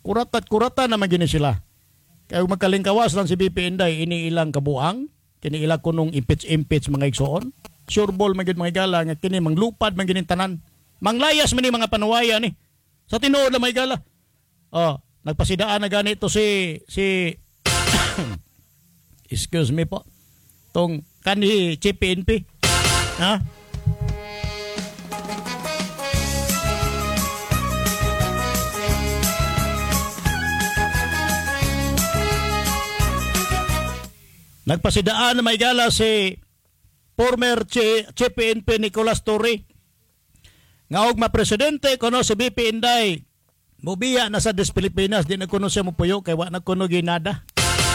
Kurat naman gini sila. Kaya magkalingkawas lang si BP Inday, iniilang kabuang, kiniilang kunong impeach mga igsoon. Sureball magid mga igala, nga kini manglupad man ginin tanan. Manglayas man ni mga panuwaya ni. Sa tinuod na mga igala. Nagpasidaan na ganito si excuse me po. Tong kanhi Chief PNP. Ha? Nagpasidaan na may gala si former Chief PNP Nicolas Torre. Nga og ma-presidente kuno si BP Inday. Mubiya na sa des Pilipinas, di na kuno siya mupuyo kay wa na kuno ginada.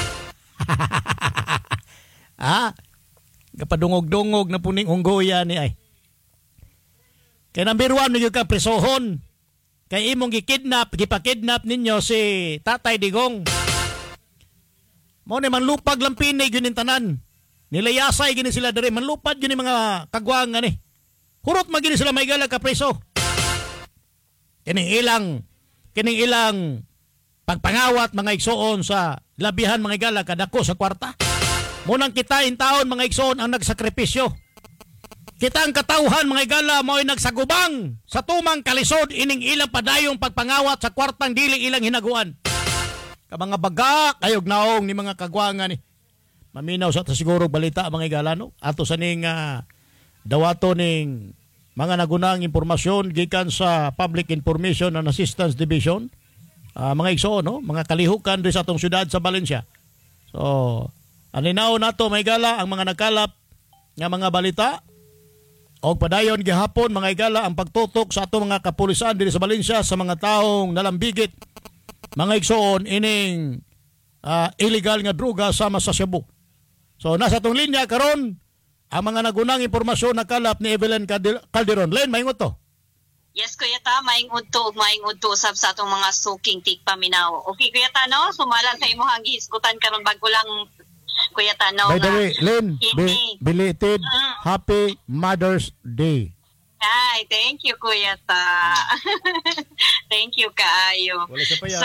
Kapadungog-dungog na puning unggoya ni ay. Kay number 1 niyo ka presohon. Kay imong gipakidnap ninyo si Tatay Digong. Mo ni manlupag lang pinay gyud tanan. Nilayasay gini sila diri, manlupad gyud mga kagwang ani. Hurot magini sila maigala ka preso. Kining ilang pagpangawat mga igsoon sa labihan mga igala kadako sa kwarta. Munang kitain taon mga igsoon ang nagsakripisyo. Kita ang katauhan mga igala mo'y nagsagubang sa tumang kalisod ining ilang padayong pagpangawat sa kwartang dili ilang hinaguan. Mga baga kayog naong ni mga kagwangan ni. Maminaw sa siguro balita mga igala no. Ato sa ning dawato ning mga nagunang impormasyon gikan sa Public Information and Assistance Division. Mga igsoon no, mga kalihukan ri sa atong syudad sa Valencia. So, aninaw nato mga igala ang mga nakalap nga mga balita og padayon gihapon mga igala ang pagtutok sa atong mga kapulisan diri sa Valencia sa mga taong nalambigit mga igsoon ining illegal nga droga sama sa Cebu. So nasa tong linya karon ang mga nagunang impormasyon nakalap ni Evelyn Calderon. Len, maingon to. Yes, Kuya Ta, maingod to usab sa atong mga suking tigpaminaw. Okay, Kuya Ta, no? Sumalan sa imo hang gihisgutan karon bago lang Kuya Ta, no? By the way, Len, belated Happy Mother's Day. Ay, thank you, Kuya Ta. Thank you, kaayo. Wala siya pa yan.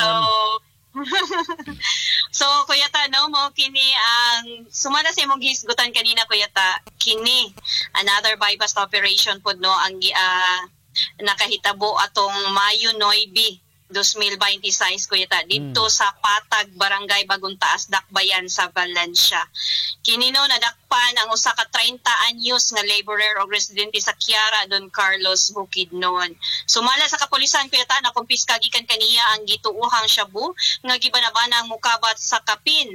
So, Kuya Ta, no, mo kini ang sumala sa imong gihisgutan kanina, Kuya Ta, kini another bypass operation pod no ang nakahitabo atong Mayo 9, 2026 Kuya Ta dito sa Patag, Barangay Bagong Taas, Dakbayan sa Valencia. Kini no nadakpan ang usa ka 30 anyos nga laborer o residente sa Kiara, Don Carlos, Bukidnon. Sumala sa kapulisan Kuya Ta, nakumpiska gikan kaniya ang gituuhang shabu nga gibanabanang mukabat sa kapin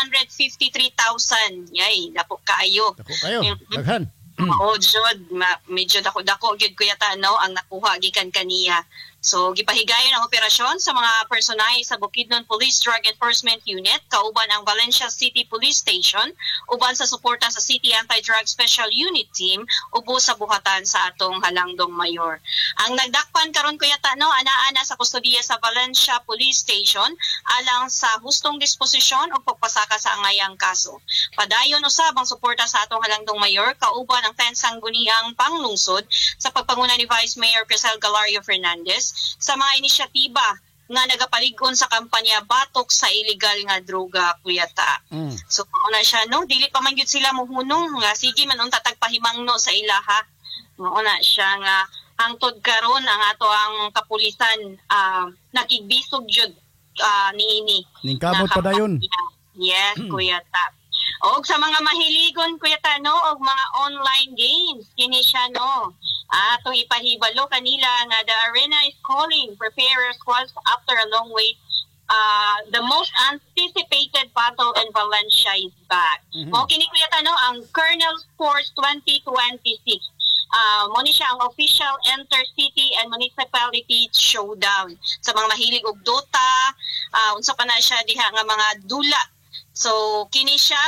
153,000. Yay, dako kaayo. Dako kayo. Daghan. Jod, medyo dako gyud Kuya Ta, no, ang nakuha gikan kaniya. So, gipahigayon ang operasyon sa mga personay sa Bukidnon Police Drug Enforcement Unit, kauban ang Valencia City Police Station, uban sa suporta sa City Anti-Drug Special Unit Team, ubo sa buhatan sa atong Halangdong Mayor. Ang nagdakpan karon Kuya Ta, no, ana-ana sa kustodiya sa Valencia Police Station, alang sa hustong disposisyon o pagpasaka sa angayang kaso. Padayon usab ang suporta sa atong Halangdong Mayor, kauban ang Sangguniang panglungsod sa pagpanguna ni Vice Mayor Crisel Galario Fernandez sa mga inisyatiba nga nagapalig-on sa kampanya batok sa illegal nga droga Kuya Ta. So una siya no, dili pa man gyud sila mohunong nga sige man unta tagpahimangno sa ilaha. Una siya nga hangtod karon ang ato ang kapulisan nakigbisog jud niini. Ningkamot pa dayon. Yes, Kuya Ta. Og sa mga mahiligon Kuya Ta, no, og mga online games kini siya no. Atong ipahibalo kanila nga the arena is calling. Prepare your squads after a long wait. The most anticipated battle in Valencia is back. Mo kini Kuya Ta, no, ang Colonel Sports 2026. Mo ni siya ang official intercity and municipality showdown. Sa mga mahilig og Dota, unsa pa na siya diha nga mga dula. So kini siya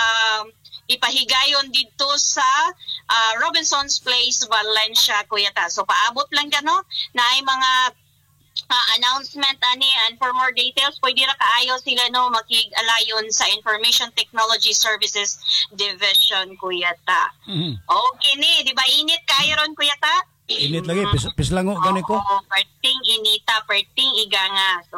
ipahigayon dito sa Robinson's Place, Valencia, Kuya Ta. So paabot lang dyan, no? Na ay mga announcement ani, and for more details pwede ra kaayo sila no makig-alayon sa Information Technology Services Division, Kuya Ta. Okay ni, di ba init kayo ron Kuya Ta? Init lagi, pislango gani ko. Perting inita, perting iganga. So,